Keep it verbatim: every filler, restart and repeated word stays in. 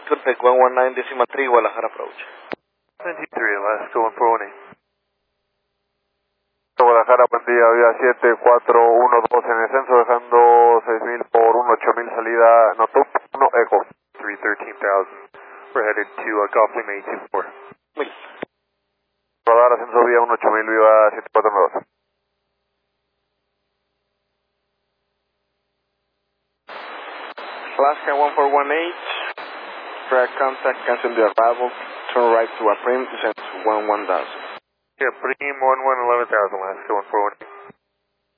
Quebec one one nine decimal three, Guadalajara approach. twenty-three, Alaska one four one eight. Guadalajara, buen día, vía siete cuatro uno dos en descenso, dejando seis mil por uno ocho mil, salida Notup, uno Echo. three thirteen thousand, we're headed to uh, Golf Lima eight two four. Mil. Radar, ascenso vía uno ocho mil, viva siete cuatro uno dos. Alaska one four one eight, track contact, cancel the arrival, turn right to Aprim, descend to one one thousand. Yeah, Prim one one eleven thousand, Alaska one four one eight.